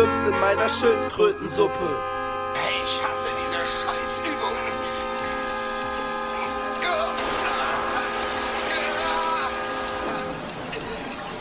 schwimmt in meiner Schildkrötensuppe. Ich hasse diese scheiß